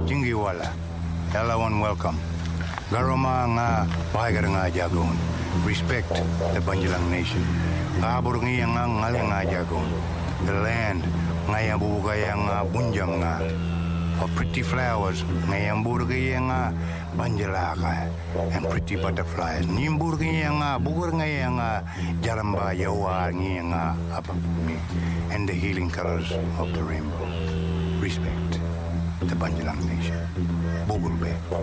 Jingiwala, everyone welcome. Garoma nga pahagar nga jagon. Respect the Banjalang nation. Kabur nga ngal nga jagon. The land nga yabugay nga bunjam nga. Of pretty flowers nga yamburgay nga Banjalaka and pretty butterflies. Nimburgay nga bugur nga jaramba yawa nga apapumi and the healing colors of the rainbow. Respect the Banjalang nation. Bugurbe.